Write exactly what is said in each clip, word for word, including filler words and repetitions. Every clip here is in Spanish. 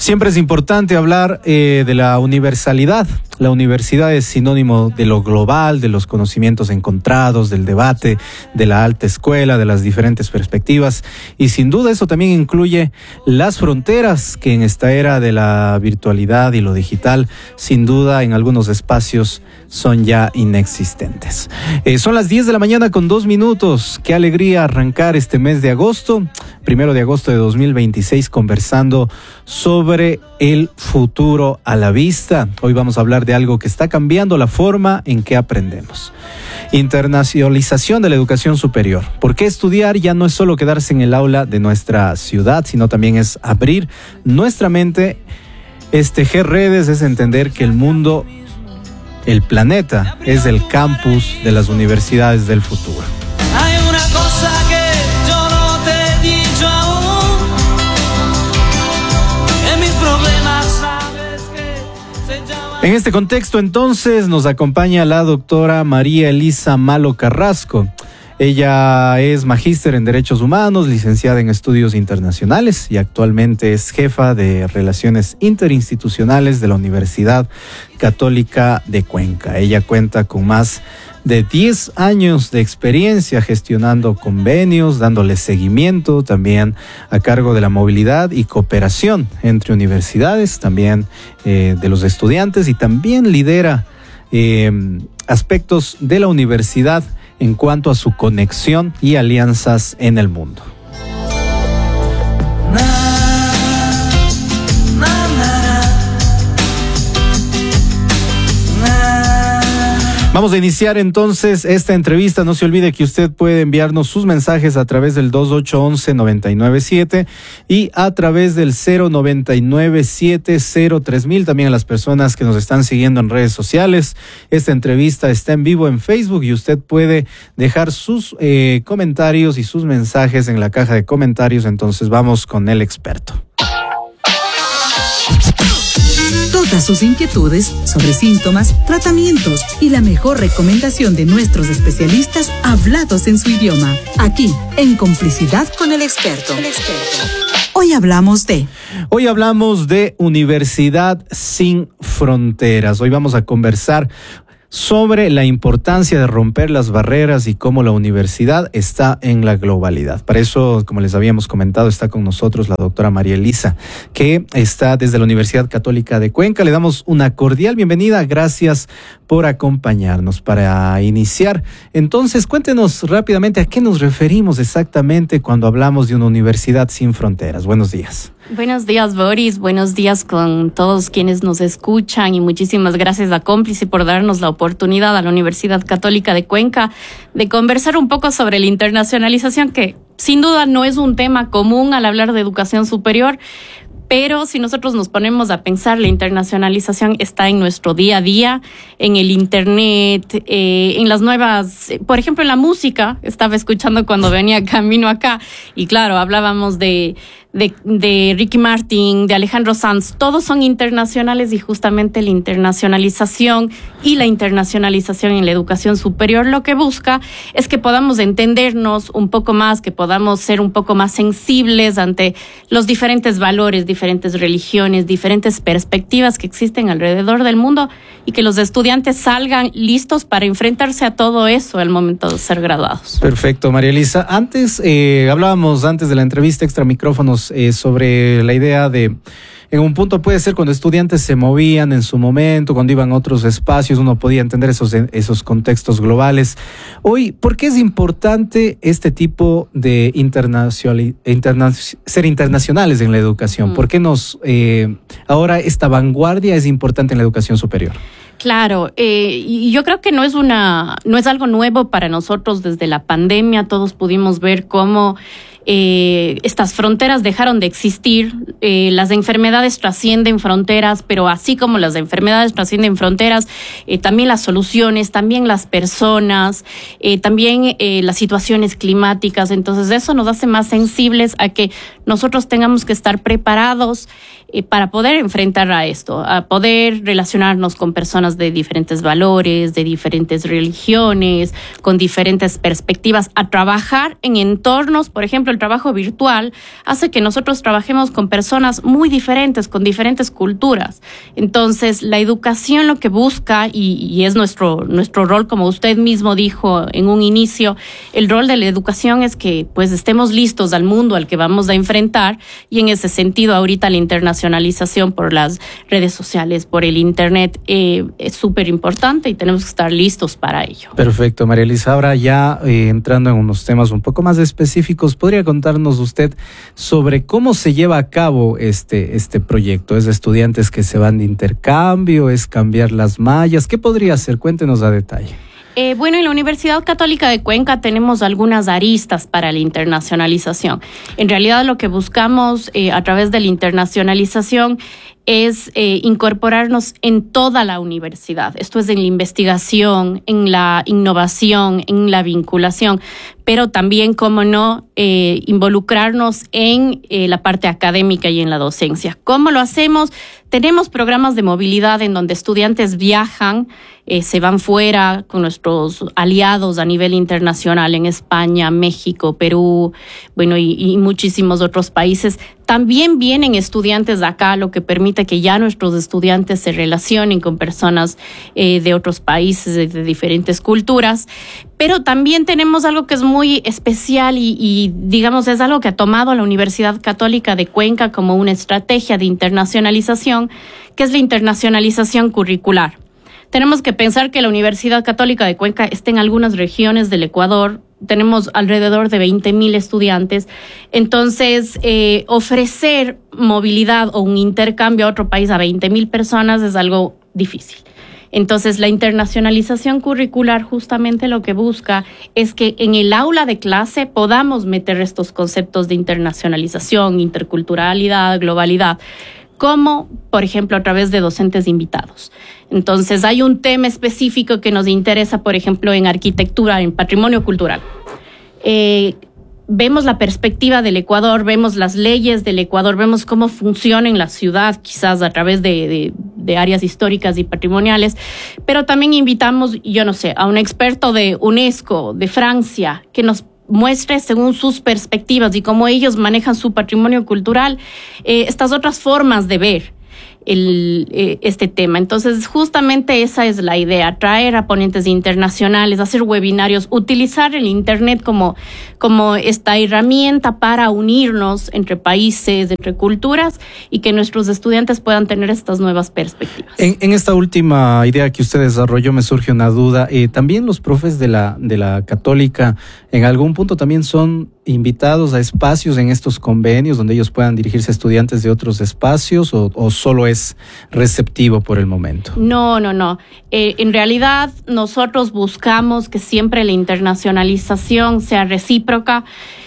Siempre es importante hablar eh, de la universalidad. La universidad es sinónimo de lo global, de los conocimientos encontrados, del debate, de la alta escuela, de las diferentes perspectivas. Y sin duda eso también incluye las fronteras que en esta era de la virtualidad y lo digital, sin duda en algunos espacios son ya inexistentes. Eh, son las diez de la mañana con dos minutos. Qué alegría arrancar este mes de agosto, primero de agosto de dos mil veintiséis, conversando sobre el futuro a la vista. Hoy vamos a hablar de algo que está cambiando la forma en que aprendemos. Internacionalización de la educación superior. Porque estudiar ya no es solo quedarse en el aula de nuestra ciudad, sino también es abrir nuestra mente, es tejer redes, es entender que el mundo, el planeta, es el campus de las universidades del futuro. Hay una cosa que yo no te he dicho aún, que mis problemas sabes que se llaman... En este contexto, entonces, nos acompaña la doctora María Elisa Malo Carrasco. Ella es magíster en Derechos Humanos, licenciada en Estudios Internacionales y actualmente es jefa de Relaciones Interinstitucionales de la Universidad Católica de Cuenca. Ella cuenta con más de diez años de experiencia gestionando convenios, dándole seguimiento también a cargo de la movilidad y cooperación entre universidades, también eh, de los estudiantes, y también lidera eh, aspectos de la universidad en cuanto a su conexión y alianzas en el mundo. Vamos a iniciar entonces esta entrevista. No se olvide que usted puede enviarnos sus mensajes a través del dos ocho once noventa y nueve siete y a través del cero noventa y nueve siete cero tres mil. También a las personas que nos están siguiendo en redes sociales. Esta entrevista está en vivo en Facebook y usted puede dejar sus eh, comentarios y sus mensajes en la caja de comentarios. Entonces vamos con el experto. Todas sus inquietudes sobre síntomas, tratamientos y la mejor recomendación de nuestros especialistas hablados en su idioma. Aquí, en Complicidad con el Experto. El experto. Hoy hablamos de... Hoy hablamos de Universidad Sin Fronteras. Hoy vamos a conversar sobre la importancia de romper las barreras y cómo la universidad está en la globalidad. Para eso, como les habíamos comentado, está con nosotros la doctora María Elisa, que está desde la Universidad Católica de Cuenca. Le damos una cordial bienvenida. Gracias por acompañarnos. Para iniciar, entonces, cuéntenos rápidamente a qué nos referimos exactamente cuando hablamos de una universidad sin fronteras. Buenos días. Buenos días, Boris. Buenos días con todos quienes nos escuchan y muchísimas gracias a Cómplice por darnos la oportunidad a la Universidad Católica de Cuenca de conversar un poco sobre la internacionalización, que sin duda no es un tema común al hablar de educación superior, pero si nosotros nos ponemos a pensar, la internacionalización está en nuestro día a día, en el internet, eh, en las nuevas, por ejemplo, en la música. Estaba escuchando cuando venía camino acá y claro, hablábamos de, de, de Ricky Martin, de Alejandro Sanz. Todos son internacionales y justamente la internacionalización y la internacionalización en la educación superior lo que busca es que podamos entendernos un poco más, que podamos ser un poco más sensibles ante los diferentes valores, diferentes religiones, diferentes perspectivas que existen alrededor del mundo y que los estudiantes salgan listos para enfrentarse a todo eso al momento de ser graduados. Perfecto, María Elisa. Antes, eh, hablábamos antes de la entrevista extra micrófonos eh, sobre la idea de, en un punto puede ser cuando estudiantes se movían en su momento, cuando iban a otros espacios, uno podía entender esos, esos contextos globales. Hoy, ¿por qué es importante este tipo de internacional, interna, ser internacionales en la educación? Mm. ¿Por qué nos eh, ahora esta vanguardia es importante en la educación superior? Claro, eh, y yo creo que no es una, no es algo nuevo para nosotros. Desde la pandemia todos pudimos ver cómo eh, estas fronteras dejaron de existir. Eh, las enfermedades trascienden fronteras, pero así como las enfermedades trascienden fronteras, eh, también las soluciones, también las personas, eh, también eh, las situaciones climáticas. Entonces eso nos hace más sensibles a que nosotros tengamos que estar preparados eh, para poder enfrentar a esto, a poder relacionarnos con personas de diferentes valores, de diferentes religiones, con diferentes perspectivas, a trabajar en entornos, por ejemplo, ejemplo, el trabajo virtual hace que nosotros trabajemos con personas muy diferentes, con diferentes culturas. Entonces, la educación lo que busca, y, y es nuestro, nuestro rol, como usted mismo dijo en un inicio, el rol de la educación es que pues estemos listos al mundo al que vamos a enfrentar, y en ese sentido ahorita la internacionalización por las redes sociales, por el internet, eh, es súper importante y tenemos que estar listos para ello. Perfecto, María Elisa. Ahora ya eh, entrando en unos temas un poco más específicos, ¿podría contarnos usted sobre cómo se lleva a cabo este, este proyecto? ¿Es de estudiantes que se van de intercambio? ¿Es cambiar las mallas? ¿Qué podría hacer? Cuéntenos a detalle. Eh, bueno, en la Universidad Católica de Cuenca tenemos algunas aristas para la internacionalización. En realidad lo que buscamos eh, a través de la internacionalización es eh, incorporarnos en toda la universidad. Esto es en la investigación, en la innovación, en la vinculación, pero también, como no, eh, involucrarnos en eh, la parte académica y en la docencia. ¿Cómo lo hacemos? Tenemos programas de movilidad en donde estudiantes viajan, eh, se van fuera con nuestros aliados a nivel internacional en España, México, Perú, bueno, y, y muchísimos otros países. También vienen estudiantes acá, lo que permite que ya nuestros estudiantes se relacionen con personas eh, de otros países, de, de diferentes culturas. Pero también tenemos algo que es muy especial y, y, digamos, es algo que ha tomado la Universidad Católica de Cuenca como una estrategia de internacionalización, que es la internacionalización curricular. Tenemos que pensar que la Universidad Católica de Cuenca está en algunas regiones del Ecuador. Tenemos alrededor de veinte mil estudiantes. Entonces, eh, ofrecer movilidad o un intercambio a otro país a veinte mil personas es algo difícil. Entonces, la internacionalización curricular justamente lo que busca es que en el aula de clase podamos meter estos conceptos de internacionalización, interculturalidad, globalidad, como, por ejemplo, a través de docentes invitados. Entonces, hay un tema específico que nos interesa, por ejemplo, en arquitectura, en patrimonio cultural. Eh, vemos la perspectiva del Ecuador, vemos las leyes del Ecuador, vemos cómo funciona en la ciudad, quizás a través de, de, de áreas históricas y patrimoniales, pero también invitamos, yo no sé, a un experto de UNESCO, de Francia, que nos muestre según sus perspectivas y cómo ellos manejan su patrimonio cultural, eh, estas otras formas de ver el, eh, este tema. Entonces, justamente esa es la idea, traer a ponentes internacionales, hacer webinarios, utilizar el Internet como, como esta herramienta para unirnos entre países, entre culturas, y que nuestros estudiantes puedan tener estas nuevas perspectivas. En, en esta última idea que usted desarrolló me surge una duda. Eh, ¿También los profes de la, de la Católica en algún punto también son invitados a espacios en estos convenios donde ellos puedan dirigirse a estudiantes de otros espacios, o, o solo es receptivo por el momento? No, no, no. Eh, en realidad nosotros buscamos que siempre la internacionalización sea recíproca,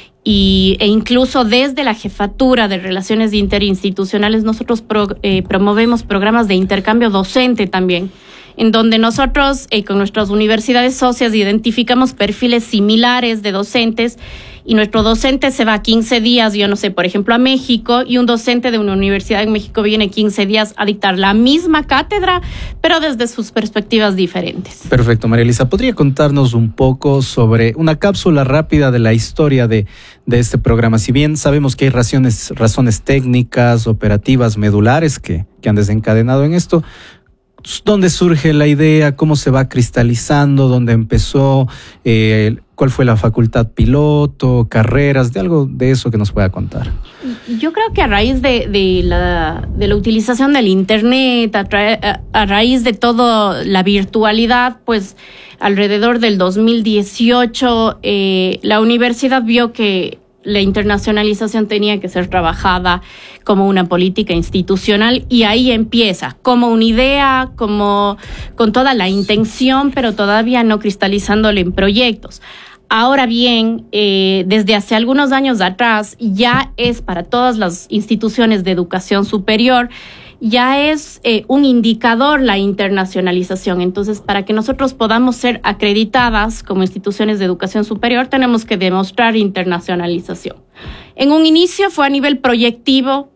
y, e incluso desde la Jefatura de Relaciones Interinstitucionales nosotros pro, eh, promovemos programas de intercambio docente también, en donde nosotros eh, con nuestras universidades socias identificamos perfiles similares de docentes, y nuestro docente se va quince días, yo no sé, por ejemplo, a México, y un docente de una universidad en México viene quince días a dictar la misma cátedra, pero desde sus perspectivas diferentes. Perfecto, María Elisa. ¿Podría contarnos un poco sobre una cápsula rápida de la historia de, de este programa? Si bien sabemos que hay razones, razones técnicas, operativas, medulares que, que han desencadenado en esto, ¿dónde surge la idea? ¿Cómo se va cristalizando? ¿Dónde empezó? Eh, ¿Cuál fue la facultad piloto? ¿Carreras? De algo de eso que nos pueda contar. Yo creo que a raíz de, de, la, de la utilización del Internet, a, tra- a, a raíz de toda la virtualidad, pues alrededor del dos mil dieciocho, eh, la universidad vio que la internacionalización tenía que ser trabajada como una política institucional, y ahí empieza, como una idea, como con toda la intención, pero todavía no cristalizándolo en proyectos. Ahora bien, eh, desde hace algunos años atrás ya es para todas las instituciones de educación superior, ya es eh, un indicador la internacionalización. Entonces, para que nosotros podamos ser acreditadas como instituciones de educación superior, tenemos que demostrar internacionalización. En un inicio fue a nivel proyectivo,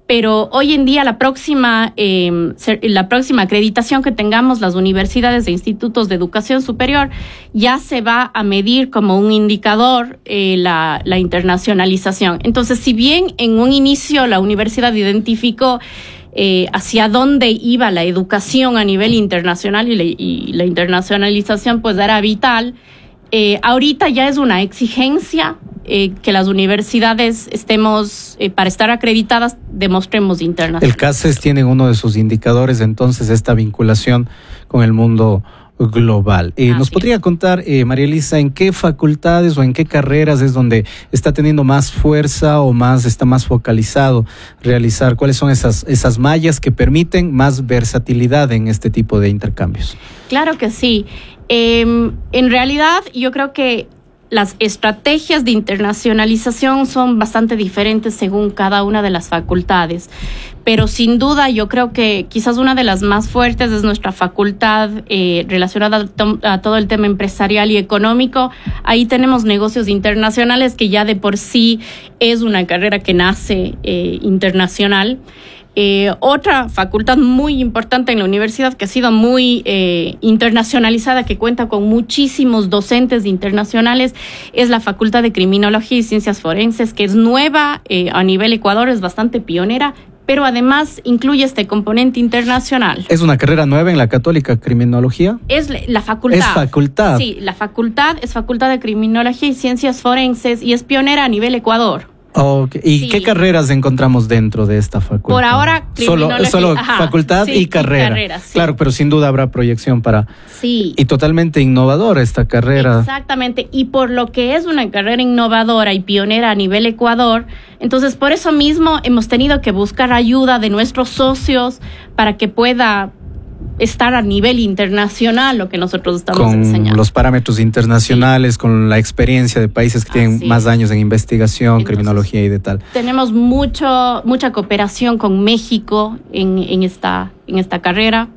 pero hoy en día la próxima, eh, la próxima acreditación que tengamos las universidades e institutos de educación superior ya se va a medir como un indicador eh, la, la internacionalización. Entonces, si bien en un inicio la universidad identificó eh, hacia dónde iba la educación a nivel internacional y la, y la internacionalización pues era vital, eh, ahorita ya es una exigencia Eh, que las universidades estemos, eh, para estar acreditadas, demostremos internacional. El CACES tiene uno de sus indicadores, entonces, esta vinculación con el mundo global. Eh, ¿Nos podría contar, eh, María Elisa, en qué facultades o en qué carreras es donde está teniendo más fuerza o más está más focalizado realizar? ¿Cuáles son esas, esas mallas que permiten más versatilidad en este tipo de intercambios? Claro que sí. Eh, en realidad, yo creo que las estrategias de internacionalización son bastante diferentes según cada una de las facultades, pero sin duda yo creo que quizás una de las más fuertes es nuestra facultad eh, relacionada a, to- a todo el tema empresarial y económico. Ahí tenemos negocios internacionales, que ya de por sí es una carrera que nace eh, internacional. Eh, otra facultad muy importante en la universidad, que ha sido muy eh, internacionalizada, que cuenta con muchísimos docentes internacionales, es la Facultad de Criminología y Ciencias Forenses, que es nueva eh, a nivel Ecuador, es bastante pionera, pero además incluye este componente internacional. ¿Es una carrera nueva en la Católica, Criminología? Es la facultad. Es facultad. Sí, la facultad es Facultad de Criminología y Ciencias Forenses y es pionera a nivel Ecuador. Okay. ¿Y Sí. qué carreras encontramos dentro de esta facultad? Por ahora, Solo, criminología. solo Ajá, facultad sí, y carrera. y carrera, sí. Claro, pero sin duda habrá proyección para... Sí. Y totalmente innovadora esta carrera. Exactamente, y por lo que es una carrera innovadora y pionera a nivel Ecuador, entonces por eso mismo hemos tenido que buscar ayuda de nuestros socios para que pueda estar a nivel internacional lo que nosotros estamos con enseñando. Los parámetros internacionales, sí. Con la experiencia de países que tienen Así más es. años en investigación, Entonces, criminología y de tal. Tenemos mucho, mucha cooperación con México en, en, esta, en esta carrera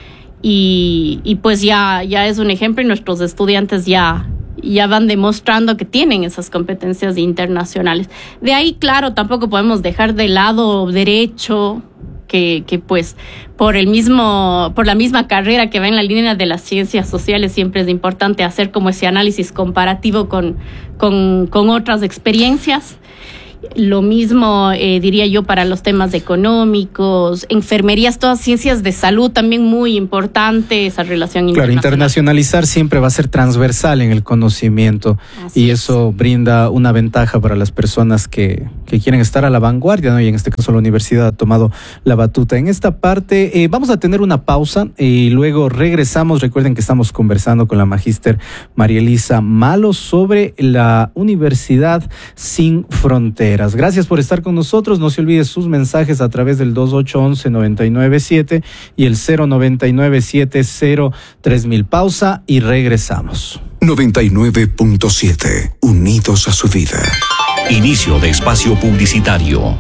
y, y pues ya, ya es un ejemplo y nuestros estudiantes ya, ya van demostrando que tienen esas competencias internacionales. De ahí, claro, tampoco podemos dejar de lado derecho, que, que pues por el mismo, por la misma carrera que va en la línea de las ciencias sociales, siempre es importante hacer como ese análisis comparativo con, con, con otras experiencias. Lo mismo eh, diría yo para los temas económicos, enfermerías, todas ciencias de salud, también muy importante esa relación internacional. Claro, internacionalizar siempre va a ser transversal en el conocimiento. Así y eso es. Brinda una ventaja para las personas que, que quieren estar a la vanguardia, ¿no? Y en este caso la universidad ha tomado la batuta. En esta parte eh, vamos a tener una pausa y luego regresamos. Recuerden que estamos conversando con la magíster María Elisa Malo sobre la Universidad Sin Fronteras. Gracias por estar con nosotros. No se olvide sus mensajes a través del dos ocho once noventa y nueve siete y el cero noventa y nueve siete cero tres mil. Pausa y regresamos. noventa y nueve punto siete. Unidos a su vida. Inicio de espacio publicitario.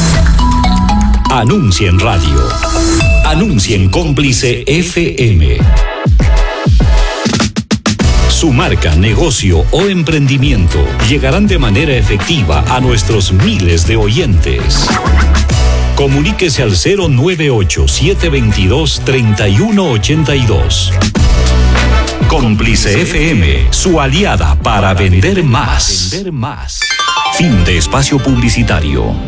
Anuncia en radio. Anuncia en Cómplice F M. Su marca, negocio o emprendimiento llegarán de manera efectiva a nuestros miles de oyentes. Comuníquese al cero nueve ocho siete dos dos tres uno ocho dos. Cómplice F M, su aliada para vender más. Vender más. Fin de espacio publicitario.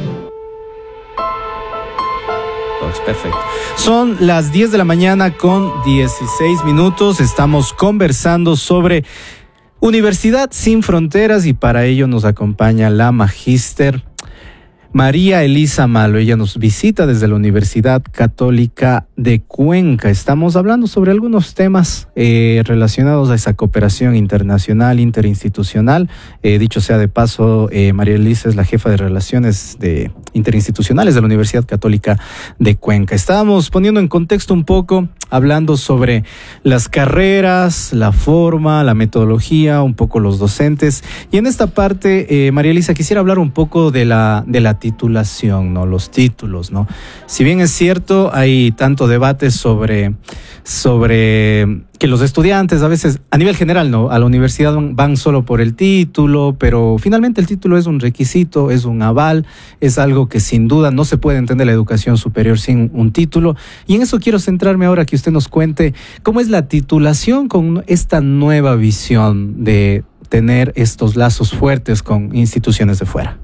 Perfecto. Son las diez de la mañana con dieciséis minutos. Estamos conversando sobre Universidad Sin Fronteras y para ello nos acompaña la magíster María Elisa Malo. Ella nos visita desde la Universidad Católica de Cuenca. Estamos hablando sobre algunos temas eh, relacionados a esa cooperación internacional, interinstitucional. Eh, dicho sea de paso, eh, María Elisa es la jefa de Relaciones de interinstitucionales de la Universidad Católica de Cuenca. Estábamos poniendo en contexto un poco hablando sobre las carreras, la forma, la metodología, un poco los docentes. Y en esta parte, eh, María Elisa, quisiera hablar un poco de la, de la titulación, ¿no? Los títulos, ¿no? Si bien es cierto, hay tanto debate sobre, sobre que los estudiantes a veces, a nivel general, ¿no? A la universidad van, van solo por el título, pero finalmente el título es un requisito, es un aval, es algo que sin duda no se puede entender la educación superior sin un título. Y en eso quiero centrarme ahora, que usted nos cuente cómo es la titulación con esta nueva visión de tener estos lazos fuertes con instituciones de fuera.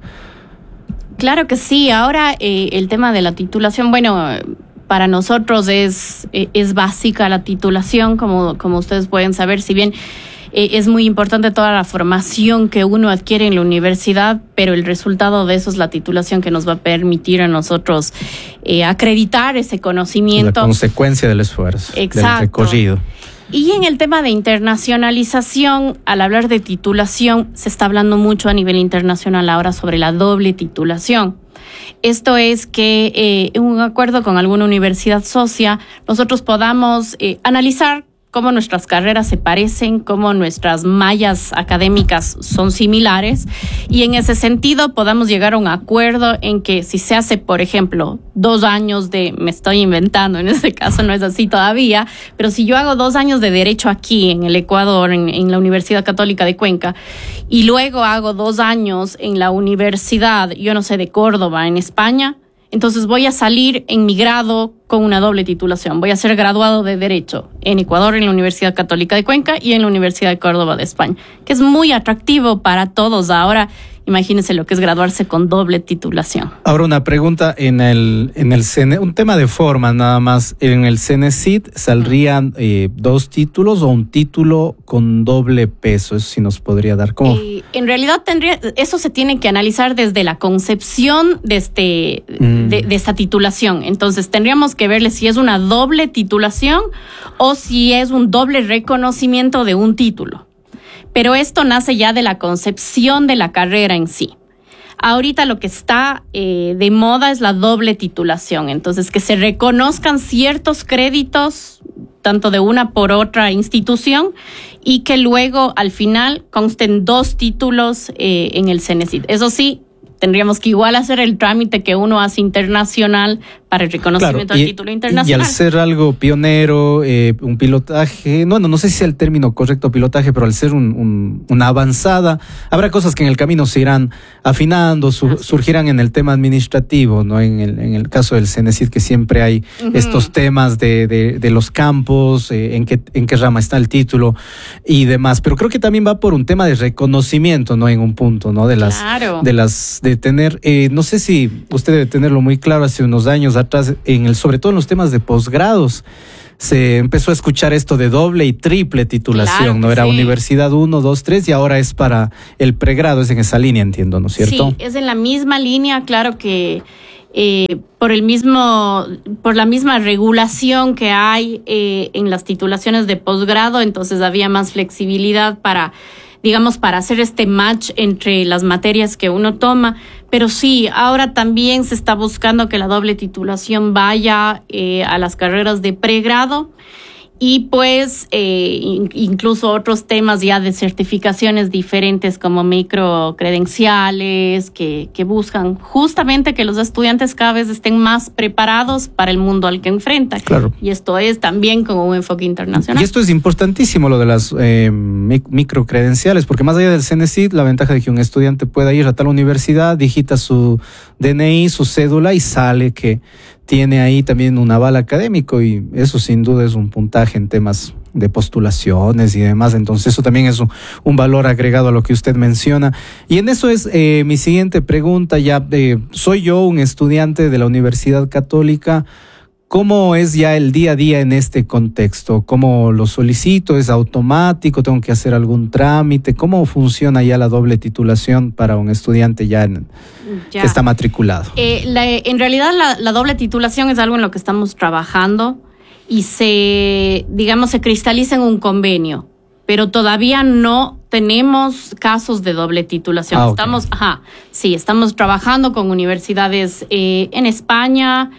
Claro que sí. Ahora eh, el tema de la titulación, bueno, para nosotros es, es básica la titulación, como, como ustedes pueden saber, si bien eh, es muy importante toda la formación que uno adquiere en la universidad, pero el resultado de eso es la titulación que nos va a permitir a nosotros eh, acreditar ese conocimiento. La consecuencia del esfuerzo, exacto, del recorrido. Y en el tema de internacionalización, al hablar de titulación, se está hablando mucho a nivel internacional ahora sobre la doble titulación. Esto es que eh, en un acuerdo con alguna universidad socia, nosotros podamos eh, analizar cómo nuestras carreras se parecen, cómo nuestras mallas académicas son similares, y en ese sentido podamos llegar a un acuerdo en que si se hace, por ejemplo, dos años de, me estoy inventando, en este caso no es así todavía, pero si yo hago dos años de Derecho aquí en el Ecuador, en, en la Universidad Católica de Cuenca, y luego hago dos años en la Universidad, yo no sé, de Córdoba, en España, entonces voy a salir en mi grado con una doble titulación. Voy a ser graduado de Derecho en Ecuador, en la Universidad Católica de Cuenca y en la Universidad de Córdoba de España, que es muy atractivo para todos. Ahora, imagínense lo que es graduarse con doble titulación. Ahora una pregunta, en el, en el C N, un tema de forma nada más. ¿En el CENESID saldrían eh, dos títulos o un título con doble peso? Eso sí nos podría dar. ¿Cómo? Eh, en realidad tendría, eso se tiene que analizar desde la concepción de, este, mm. de, de esta titulación. Entonces tendríamos que verle si es una doble titulación o si es un doble reconocimiento de un título. Pero esto nace ya de la concepción de la carrera en sí. Ahorita lo que está eh, de moda es la doble titulación. Entonces, que se reconozcan ciertos créditos, tanto de una por otra institución, y que luego al final consten dos títulos eh, en el CENESID. Eso sí, tendríamos que igual hacer el trámite que uno hace internacional para el reconocimiento, claro, y, del título internacional. Y al ser algo pionero, eh, un pilotaje, no, no, no sé si es el término correcto pilotaje, pero al ser un, un, una avanzada, habrá cosas que en el camino se irán afinando, su, surgirán en el tema administrativo, ¿no? En el, en el caso del CENESID, que siempre hay uh-huh. estos temas de, de, de los campos, eh, en, qué, en qué rama está el título y demás. Pero creo que también va por un tema de reconocimiento, ¿no? En un punto, ¿no? De las, claro. de las, de tener, eh, no sé si usted debe tenerlo muy claro, hace unos años atrás, en el, sobre todo en los temas de posgrados, se empezó a escuchar esto de doble y triple titulación, claro, ¿no? Era sí. Universidad uno, dos, tres, y ahora es para el pregrado, es en esa línea, entiendo, ¿no es cierto? Sí, es en la misma línea, claro que eh, por el mismo, por la misma regulación que hay eh, en las titulaciones de posgrado, entonces había más flexibilidad para, digamos, para hacer este match entre las materias que uno toma. Pero sí, ahora también se está buscando que la doble titulación vaya eh, a las carreras de pregrado y pues eh, incluso otros temas ya de certificaciones diferentes como microcredenciales que, que buscan justamente que los estudiantes cada vez estén más preparados para el mundo al que enfrentan. Claro. Y esto es también con un enfoque internacional. Y esto es importantísimo, lo de las eh, microcredenciales, porque más allá del CENESID, la ventaja de que un estudiante pueda ir a tal universidad, digita su D N I, su cédula y sale que tiene ahí también un aval académico, y eso sin duda es un puntaje en temas de postulaciones y demás. Entonces eso también es un, un valor agregado a lo que usted menciona. Y en eso es eh, mi siguiente pregunta. Ya eh, soy yo un estudiante de la Universidad Católica. ¿Cómo es ya el día a día en este contexto? ¿Cómo lo solicito? ¿Es automático? ¿Tengo que hacer algún trámite? ¿Cómo funciona ya la doble titulación para un estudiante ya, en, ya. que está matriculado? Eh, la, en realidad la, la doble titulación es algo en lo que estamos trabajando y se, digamos, se cristaliza en un convenio, pero todavía no tenemos casos de doble titulación. Ah, okay. Estamos, ajá, sí, estamos trabajando con universidades eh, en España,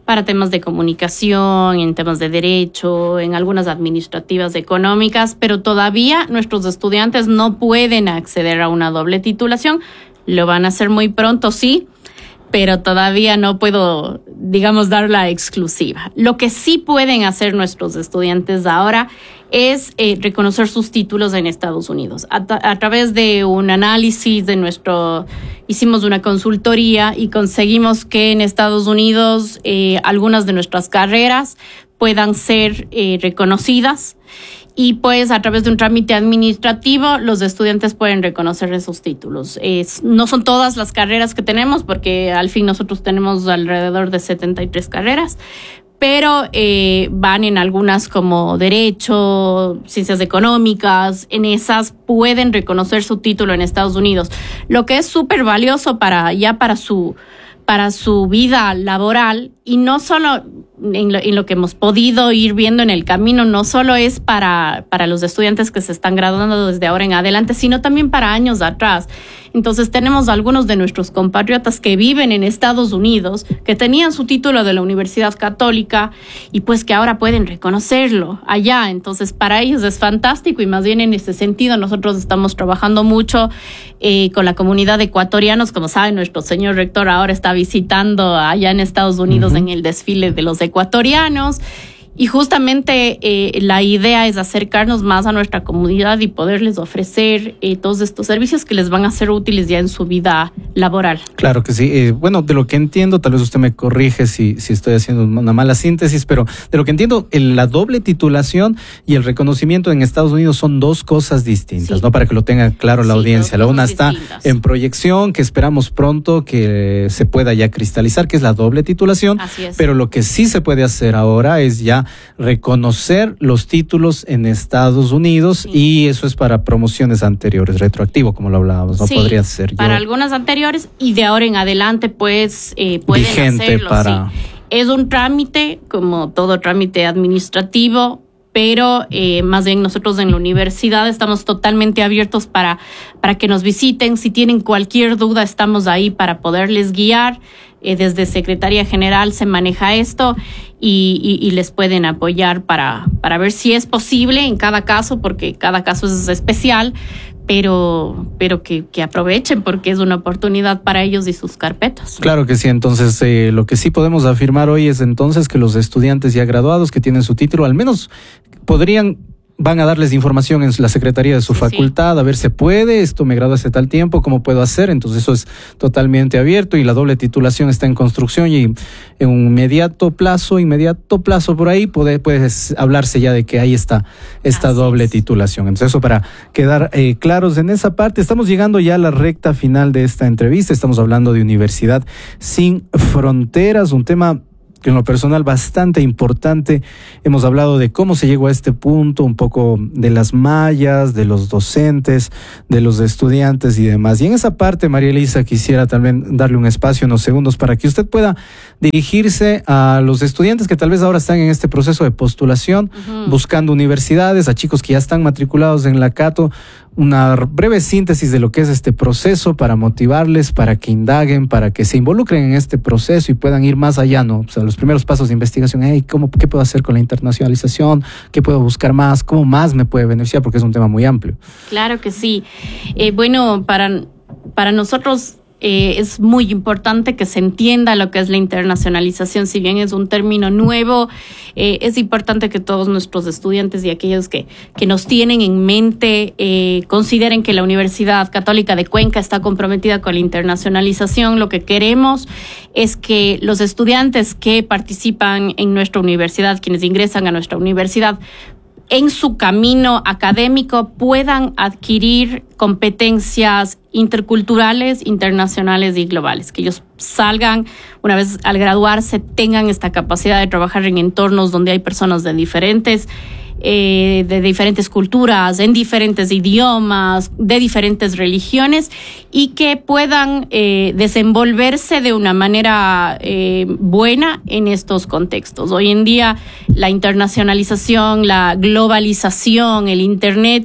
para temas de comunicación, en temas de derecho, en algunas administrativas económicas, pero todavía nuestros estudiantes no pueden acceder a una doble titulación. Lo van a hacer muy pronto, sí, pero todavía no puedo, digamos, dar la exclusiva. Lo que sí pueden hacer nuestros estudiantes ahora es eh, reconocer sus títulos en Estados Unidos. A, a través de un análisis de nuestro, hicimos una consultoría y conseguimos que en Estados Unidos eh, algunas de nuestras carreras puedan ser eh, reconocidas. Y pues a través de un trámite administrativo los estudiantes pueden reconocer esos títulos. Es, no son todas las carreras que tenemos, porque al fin nosotros tenemos alrededor de setenta y tres carreras, pero eh, van en algunas como Derecho, Ciencias Económicas. En esas pueden reconocer su título en Estados Unidos, lo que es súper valioso para ya para su para su vida laboral, y no solo en lo, en lo que hemos podido ir viendo en el camino, no solo es para, para los estudiantes que se están graduando desde ahora en adelante, sino también para años atrás. Entonces tenemos algunos de nuestros compatriotas que viven en Estados Unidos, que tenían su título de la Universidad Católica y pues que ahora pueden reconocerlo allá. Entonces para ellos es fantástico, y más bien en ese sentido nosotros estamos trabajando mucho eh, con la comunidad de ecuatorianos. Como saben, nuestro señor rector ahora está visitando allá en Estados Unidos uh-huh. en el desfile de los ecuatorianos. Y justamente eh, la idea es acercarnos más a nuestra comunidad y poderles ofrecer eh, todos estos servicios que les van a ser útiles ya en su vida laboral. Claro que sí. Eh, bueno, de lo que entiendo, tal vez usted me corrige si, si estoy haciendo una mala síntesis, pero de lo que entiendo, el, la doble titulación y el reconocimiento en Estados Unidos son dos cosas distintas, sí. ¿no? Para que lo tenga claro la sí, audiencia. La una está distintas. En proyección, que esperamos pronto que se pueda ya cristalizar, que es la doble titulación. Así es. Pero lo que sí se puede hacer ahora es ya reconocer los títulos en Estados Unidos, sí. y eso es para promociones anteriores, retroactivo, como lo hablábamos, ¿no? Sí, podría ser yo. Para algunas anteriores, y de ahora en adelante, pues, eh, pueden vigente hacerlo. Para... Sí. Es un trámite, como todo trámite administrativo, pero eh, más bien nosotros en la universidad estamos totalmente abiertos para, para que nos visiten. Si tienen cualquier duda, estamos ahí para poderles guiar. Eh, desde Secretaría General se maneja esto y, y, y les pueden apoyar para, para ver si es posible en cada caso, porque cada caso es especial, pero, pero que, que aprovechen, porque es una oportunidad para ellos y sus carpetas. Claro que sí. Entonces, eh, lo que sí podemos afirmar hoy es entonces que los estudiantes ya graduados que tienen su título, al menos podrían... van a darles información en la secretaría de su sí, facultad, sí. a ver si puede, esto me gradué hace tal tiempo, ¿cómo puedo hacer? Entonces eso es totalmente abierto, y la doble titulación está en construcción, y en un inmediato plazo, inmediato plazo por ahí puede, puede hablarse ya de que ahí está esta Así doble es. titulación. Entonces eso para quedar eh, claros en esa parte. Estamos llegando ya a la recta final de esta entrevista, estamos hablando de Universidad Sin Fronteras, un tema en lo personal bastante importante. Hemos hablado de cómo se llegó a este punto, un poco de las mallas, de los docentes, de los estudiantes y demás. Y en esa parte, María Elisa, quisiera también darle un espacio, unos segundos, para que usted pueda dirigirse a los estudiantes que tal vez ahora están en este proceso de postulación, uh-huh. buscando universidades, a chicos que ya están matriculados en la Cato, una breve síntesis de lo que es este proceso para motivarles, para que indaguen, para que se involucren en este proceso y puedan ir más allá, ¿no? O sea, los primeros pasos de investigación, hey, ¿cómo, ¿qué puedo hacer con la internacionalización? ¿Qué puedo buscar más? ¿Cómo más me puede beneficiar? Porque es un tema muy amplio. Claro que sí. Eh, bueno, para, para nosotros... Eh, es muy importante que se entienda lo que es la internacionalización. Si bien es un término nuevo, eh, es importante que todos nuestros estudiantes y aquellos que, que nos tienen en mente eh, consideren que la Universidad Católica de Cuenca está comprometida con la internacionalización. Lo que queremos es que los estudiantes que participan en nuestra universidad, quienes ingresan a nuestra universidad, en su camino académico puedan adquirir competencias interculturales, internacionales y globales, que ellos salgan, una vez al graduarse, tengan esta capacidad de trabajar en entornos donde hay personas de diferentes Eh, de diferentes culturas, en diferentes idiomas, de diferentes religiones, y que puedan eh, desenvolverse de una manera eh, buena en estos contextos. Hoy en día la internacionalización, la globalización, el Internet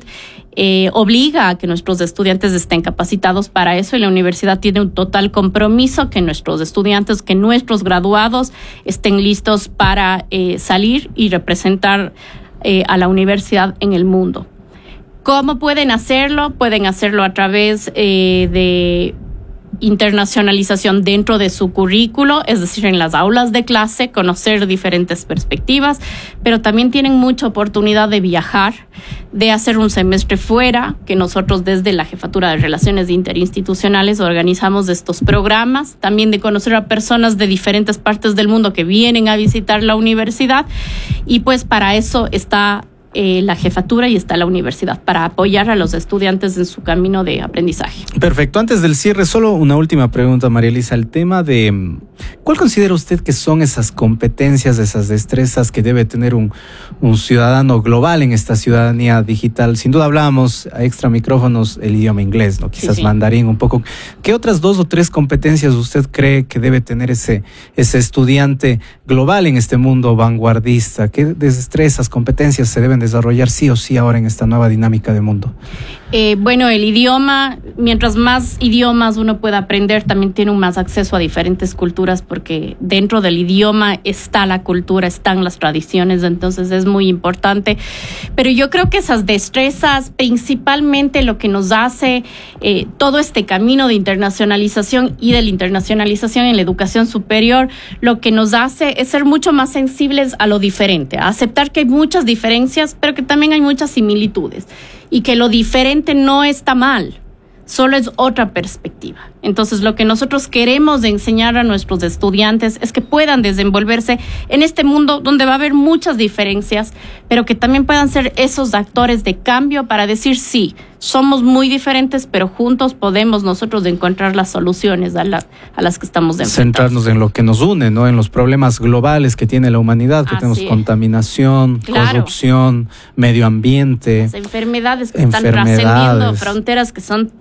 eh, obliga a que nuestros estudiantes estén capacitados para eso, y la universidad tiene un total compromiso que nuestros estudiantes, que nuestros graduados estén listos para eh, salir y representar eh, a la universidad en el mundo. ¿Cómo pueden hacerlo? Pueden hacerlo a través eh, de internacionalización dentro de su currículo, es decir, en las aulas de clase, conocer diferentes perspectivas, pero también tienen mucha oportunidad de viajar, de hacer un semestre fuera, que nosotros desde la Jefatura de Relaciones Interinstitucionales organizamos estos programas, también de conocer a personas de diferentes partes del mundo que vienen a visitar la universidad, y pues para eso está Eh, la jefatura y está la universidad, para apoyar a los estudiantes en su camino de aprendizaje. Perfecto. Antes del cierre, solo una última pregunta, María Elisa. El tema de, ¿cuál considera usted que son esas competencias, esas destrezas que debe tener un, un ciudadano global en esta ciudadanía digital? Sin duda hablábamos a extra micrófonos el idioma inglés, ¿no? Quizás sí, sí. mandarín un poco. ¿Qué otras dos o tres competencias usted cree que debe tener ese, ese estudiante global en este mundo vanguardista? ¿Qué destrezas, competencias se deben desarrollar sí o sí ahora en esta nueva dinámica de mundo? Eh, bueno, el idioma, mientras más idiomas uno pueda aprender, también tiene un más acceso a diferentes culturas, porque dentro del idioma está la cultura, están las tradiciones, entonces es muy importante. Pero yo creo que esas destrezas, principalmente lo que nos hace eh, todo este camino de internacionalización y de la internacionalización en la educación superior, lo que nos hace es ser mucho más sensibles a lo diferente, a aceptar que hay muchas diferencias, pero que también hay muchas similitudes, y que lo diferente no está mal, solo es otra perspectiva. Entonces, lo que nosotros queremos enseñar a nuestros estudiantes es que puedan desenvolverse en este mundo donde va a haber muchas diferencias, pero que también puedan ser esos actores de cambio para decir, sí, somos muy diferentes, pero juntos podemos nosotros encontrar las soluciones a, la, a las que estamos enfrentados. Centrarnos en lo que nos une, ¿no? En los problemas globales que tiene la humanidad, que Así tenemos es. contaminación, claro. corrupción, medio ambiente. Las enfermedades que enfermedades. están trascendiendo fronteras, que son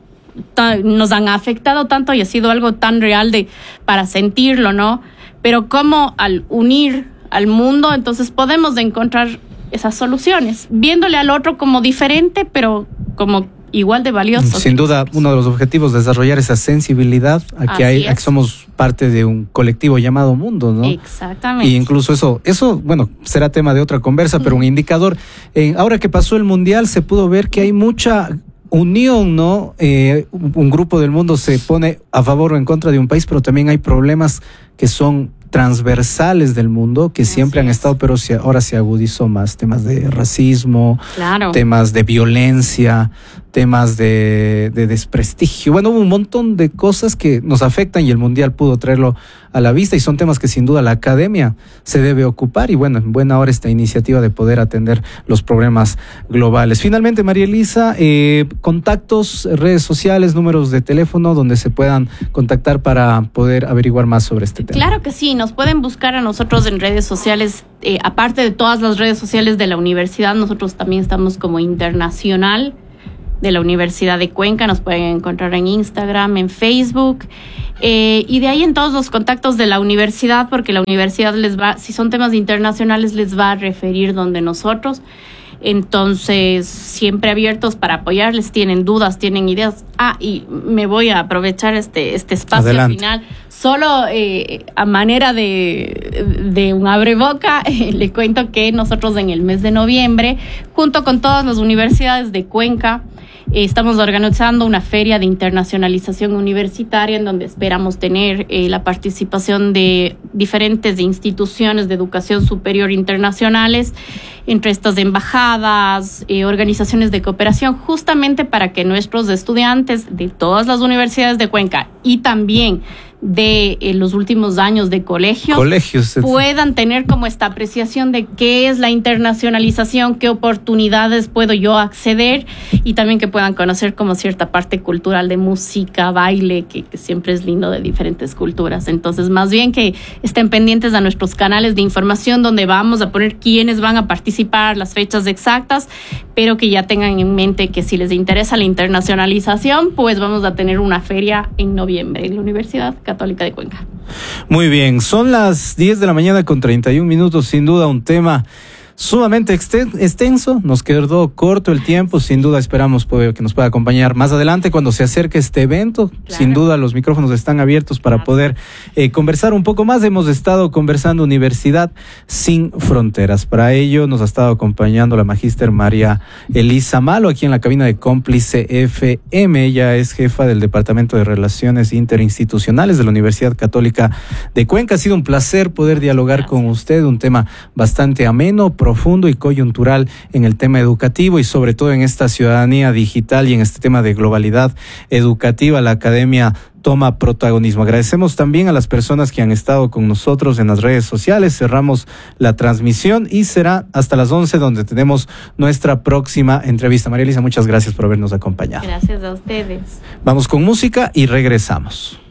nos han afectado tanto y ha sido algo tan real de para sentirlo, ¿no? Pero cómo al unir al mundo, entonces podemos encontrar esas soluciones, viéndole al otro como diferente, pero como igual de valioso. Sin duda, uno de los objetivos es desarrollar esa sensibilidad a que, hay, a que somos parte de un colectivo llamado mundo, ¿no? Exactamente. Y incluso eso, eso, bueno, será tema de otra conversa, pero un indicador. Eh, ahora que pasó el Mundial, se pudo ver que hay mucha unión, ¿no? Eh, un, un grupo del mundo se pone a favor o en contra de un país, pero también hay problemas que son transversales del mundo, que Así siempre es. han estado, pero se, ahora se agudizó más. Temas de racismo, claro. temas de violencia, temas de, de desprestigio. Bueno, hubo un montón de cosas que nos afectan y el Mundial pudo traerlo a la vista, y son temas que sin duda la academia se debe ocupar, y bueno, en buena hora esta iniciativa de poder atender los problemas globales. Finalmente, María Elisa, eh, contactos, redes sociales, números de teléfono donde se puedan contactar para poder averiguar más sobre este tema. Claro que sí, nos pueden buscar a nosotros en redes sociales, eh, aparte de todas las redes sociales de la universidad, nosotros también estamos como Internacional de la Universidad de Cuenca, nos pueden encontrar en Instagram, en Facebook, eh, y de ahí en todos los contactos de la universidad, porque la universidad les va, si son temas internacionales, les va a referir donde nosotros. Entonces, siempre abiertos para apoyarles, tienen dudas, tienen ideas. Ah, y me voy a aprovechar este, este espacio Adelante. final. Solo eh, a manera de, de un abreboca, eh, le cuento que nosotros en el mes de noviembre, junto con todas las universidades de Cuenca, eh, estamos organizando una feria de internacionalización universitaria en donde esperamos tener eh, la participación de diferentes instituciones de educación superior internacionales, entre estas embajadas, eh, organizaciones de cooperación, justamente para que nuestros estudiantes de todas las universidades de Cuenca y también de eh, los últimos años de colegios, colegios puedan tener como esta apreciación de qué es la internacionalización, qué oportunidades puedo yo acceder, y también que puedan conocer como cierta parte cultural de música, baile, que, que siempre es lindo, de diferentes culturas. Entonces, más bien que estén pendientes a nuestros canales de información donde vamos a poner quiénes van a participar, las fechas exactas, pero que ya tengan en mente que si les interesa la internacionalización, pues vamos a tener una feria en noviembre en la Universidad Católica de Cuenca. Muy bien, son las diez de la mañana con treinta y un minutos, sin duda un tema sumamente extenso, nos quedó corto el tiempo, sin duda esperamos poder, que nos pueda acompañar más adelante cuando se acerque este evento. Claro. Sin duda los micrófonos están abiertos para poder eh, conversar un poco más. Hemos estado conversando Universidad Sin Fronteras. Para ello nos ha estado acompañando la magíster María Elisa Malo aquí en la cabina de Cómplice F M. Ella es jefa del Departamento de Relaciones Interinstitucionales de la Universidad Católica de Cuenca. Ha sido un placer poder dialogar Gracias. Con usted, un tema bastante ameno, profundo y coyuntural en el tema educativo y sobre todo en esta ciudadanía digital y en este tema de globalidad educativa. La academia toma protagonismo. Agradecemos también a las personas que han estado con nosotros en las redes sociales. Cerramos la transmisión y será hasta las once donde tenemos nuestra próxima entrevista. María Elisa, muchas gracias por habernos acompañado. Gracias a ustedes. Vamos con música y regresamos.